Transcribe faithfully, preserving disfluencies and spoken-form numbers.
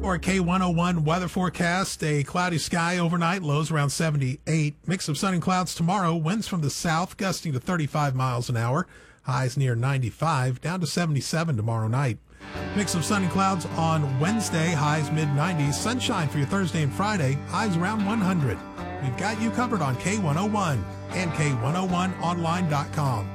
Or K one oh one weather forecast, a cloudy sky overnight, lows around seventy-eight. Mix of sun and clouds tomorrow, winds from the south gusting to thirty-five miles an hour, highs near ninety-five, down to seventy-seven tomorrow night. Mix of sun and clouds on Wednesday, highs mid nineties. Sunshine for your Thursday and Friday, highs around one hundred. We've got you covered on K one oh one and K one oh one online dot com.